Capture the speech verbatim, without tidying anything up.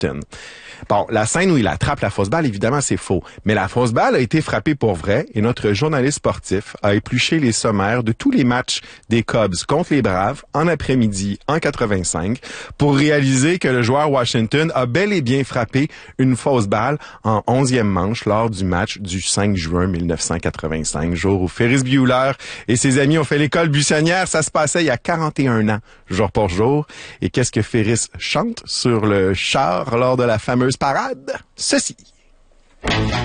Washington. Bon, la scène où il attrape la fausse balle, évidemment, c'est faux. Mais la fausse balle a été frappée pour vrai et notre journaliste sportif a épluché les sommaires de tous les matchs des Cubs contre les Braves en après-midi en quatre-vingt-cinq pour réaliser que le joueur Washington a bel et bien frappé une fausse balle en onzième manche lors du match du cinq juin mille neuf cent quatre-vingt-cinq, jour où Ferris Bueller et ses amis ont fait l'école buissonnière. Ça se passait il y a quarante et un ans, jour pour jour. Et qu'est-ce que Ferris chante sur le char lors de la fameuse parade? Ceci.